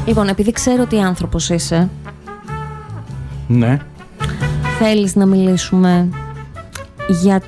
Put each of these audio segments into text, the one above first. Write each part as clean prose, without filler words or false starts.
Λοιπόν, επειδή ξέρω τι άνθρωπος είσαι. Ναι. Θέλεις να μιλήσουμε για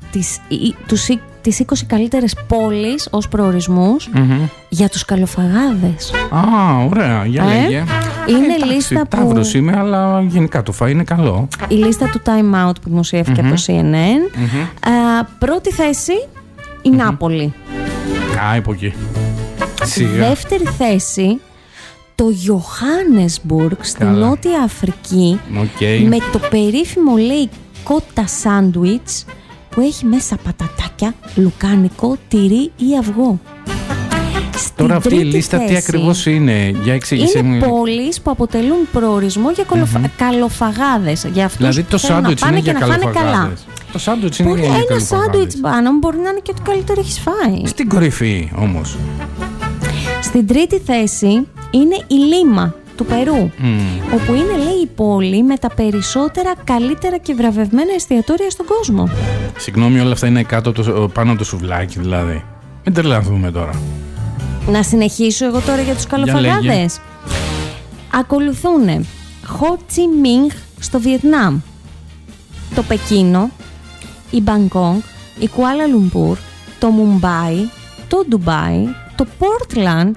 τις 20 καλύτερες πόλεις ως προορισμούς για τους καλοφαγάδες. Α, ωραία, για λέγε. Είναι λίστα που... Ταύρος είμαι, αλλά γενικά το φαΐ είναι καλό. Η λίστα του Time Out που δημοσιεύτηκε από το CNN. Πρώτη θέση, η Νάπολη. Α, από εκεί. Δεύτερη θέση, το Johannesburg στη Νότια Αφρική, με το περίφημο, λέει, κότα σάντουιτς που έχει μέσα πατατάκια, λουκάνικο, τυρί ή αυγό. Τώρα αυτή η λίστα τι ακριβώς είναι? Για εξήγησέ μου. Είναι πόλεις που αποτελούν προορισμό για καλοφαγάδες. Για αυτούς δηλαδή το σάντουιτς είναι για καλοφαγάδες. Το σάντουιτς είναι για καλοφαγάδες. Ένα σάντουιτς πάνω μπορεί να είναι και το καλύτερο έχεις φάει. Στην κορυφή όμως. Στην τρίτη θέση είναι η Λίμα του Περού, όπου είναι, λέει, η πόλη με τα περισσότερα, καλύτερα και βραβευμένα εστιατόρια στον κόσμο. Συγγνώμη, όλα αυτά είναι πάνω από το σουβλάκι, δηλαδή. Μην τρελαθούμε τώρα. Να συνεχίσω εγώ τώρα για τους καλοφαγάδες. Ακολουθούν Χο Τσι Μίνγκ στο Βιετνάμ, το Πεκίνο, η Μπαγκόγκ, η Κουάλα Λουμπούρ, το Μουμπάι, το Ντουμπάι, το Πόρτλαντ.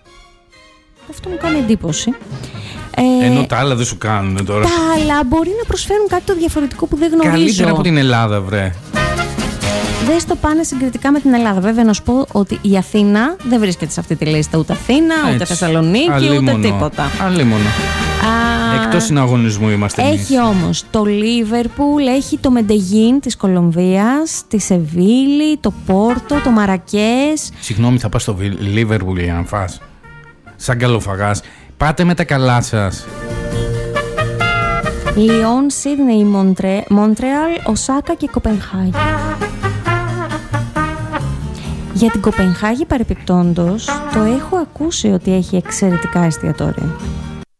Αυτό μου κάνει εντύπωση. Ενώ τα άλλα δεν σου κάνουν τώρα. Τα άλλα μπορεί να προσφέρουν κάτι το διαφορετικό που δεν γνωρίζω. Καλύτερα από την Ελλάδα, βρε. Δεν στο πάνε συγκριτικά με την Ελλάδα. Βέβαια, να σου πω ότι η Αθήνα δεν βρίσκεται σε αυτή τη λίστα. Ούτε Αθήνα, ούτε Θεσσαλονίκη, ούτε τίποτα. Αλλήμονο. Εκτός συναγωνισμού είμαστε εμείς. Έχει όμως το Λίβερπουλ, έχει το Μεντεγίν της Κολομβίας, τη Σεβίλη, το Πόρτο, το Μαρακές. Συγγνώμη, θα πας στο Λίβερπουλ για να φας? Σαν καλοφαγάς. Πάτε με τα καλά σας. Λιόν, Σίδνεϊ, Μόντρεαλ, Οσάκα και Κοπενχάγη. Για την Κοπενχάγη, παρεπιπτόντως, το έχω ακούσει ότι έχει εξαιρετικά εστιατόρια.